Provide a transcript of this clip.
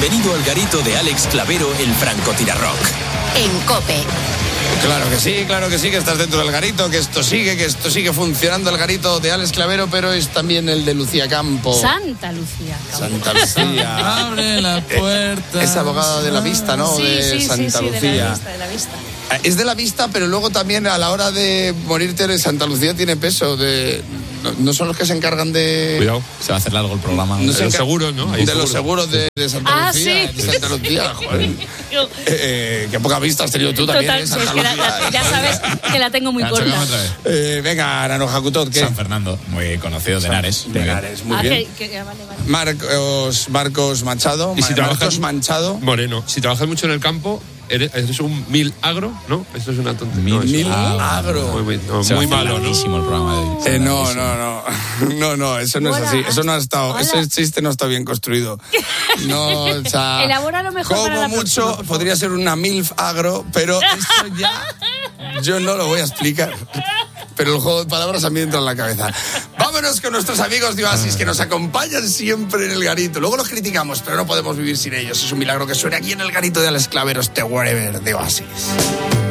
Bienvenido al garito de Alex Clavero, el francotirarrock. En COPE. Claro que sí, que estás dentro del garito, que esto sigue funcionando, el garito de Alex Clavero, pero es también el de Lucía Campo. Santa Lucía. Santa Lucía. Abre la puerta. Es abogada de la vista, ¿no? Sí, de Santa Lucía. De la vista. Es de la vista, pero luego también a la hora de morirte de Santa Lucía tiene peso. No son los que se encargan de... Cuidado, se va a hacer largo el programa. No de los seguros, ¿no? De los seguros de Santa Lucía. Sí. De Santa Lucía, joder. Qué poca vista has tenido tú también, Total, Santa es que Lucía. ya sabes que la tengo muy corta. Venga, Naranjo Jacutot, ¿qué? San Fernando, muy conocido, de Henares. De Henares, muy bien. Vale. Marcos Machado. Y si Marcos Manchado. Moreno. Si trabajas mucho en el campo, eres un milagro, ¿no? Esto es una tontería. Milagro. Muy malo, ¿no? El programa de No, eso no es así. Eso no ha estado, ese chiste no está bien construido. No, o sea, elabóralo mejor como para la mucho próxima, podría ser una milf agro, pero eso ya yo no lo voy a explicar. Pero el juego de palabras a mí entra en la cabeza. Vámonos con nuestros amigos de Oasis que nos acompañan siempre en el garito. Luego los criticamos, pero no podemos vivir sin ellos. Es un milagro que suene aquí en el garito de Alex Clavero, este Wherever de Oasis.